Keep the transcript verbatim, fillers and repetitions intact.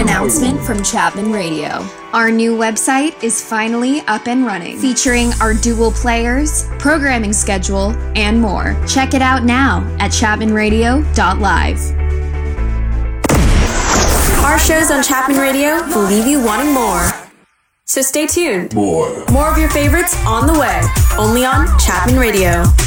announcement from Chapman Radio. Our new website is finally up and running, featuring our dual players, programming schedule, and more. Check it out now at chapman radio dot live. Our shows on Chapman Radio will leave you wanting more. So stay tuned. More. More of your favorites on the way, only on Chapman Radio.